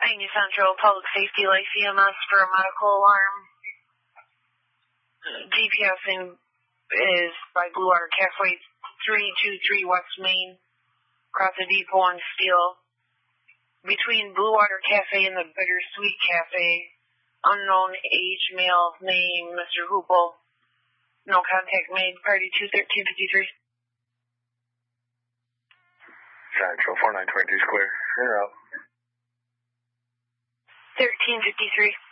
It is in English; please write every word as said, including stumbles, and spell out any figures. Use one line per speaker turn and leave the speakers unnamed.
Pioneer Central Public Safety Life E M S for a medical alarm. G P S is by Blue Water Cafe, three two three West Main, across the depot on Steel. Between Blue Water Cafe and the Bittersweet Cafe, unknown age, male, name, Mister Hoople. No contact made, party two thirteen fifty-three.
Central four nine two two is clear. You're out.
thirteen fifty-three.